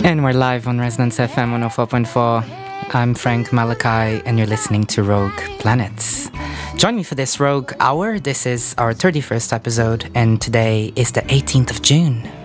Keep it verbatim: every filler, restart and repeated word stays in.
And we're live on Resonance F M one oh four point four. I'm Frank Malachi, and you're listening to Rogue Planets. Join me for this Rogue Hour. This is our thirty-first episode, and today is the eighteenth of June.